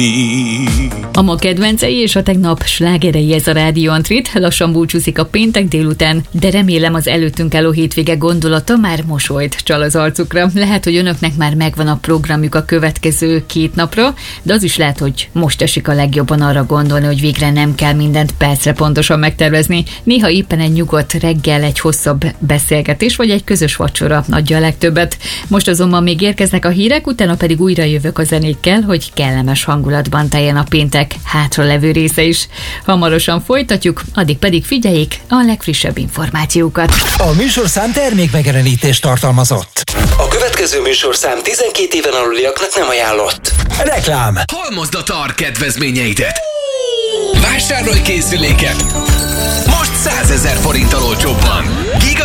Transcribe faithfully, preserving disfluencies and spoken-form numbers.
A ma kedvencei és a tegnap slágerei ez a Rádió Antrit. Lassan búcsúzik a péntek délután, de remélem az előttünk álló hétvége gondolata már mosolyt csal az arcukra. Lehet, hogy önöknek már megvan a programjuk a következő két napra, de az is lehet, hogy most esik a legjobban arra gondolni, hogy végre nem kell mindent percre pontosan megtervezni. Néha éppen egy nyugodt reggel, egy hosszabb beszélgetés vagy egy közös vacsora adja a legtöbbet. Most azonban még érkeznek a hírek, utána pedig újra jövök a zenékkel, hogy kellemes hangulatban teljen a péntek hátralevő része is. Hamarosan folytatjuk, addig pedig figyeljék a legfrissebb információkat. A műsorszám termékmegjelenítést tartalmazott. A következő műsorszám tizenkét éven aluliaknak nem ajánlott. Reklám. Halmozd a TAR kedvezményeidet. Vásárolj készüléket! Most százezer forinttal olcsóbban. Giga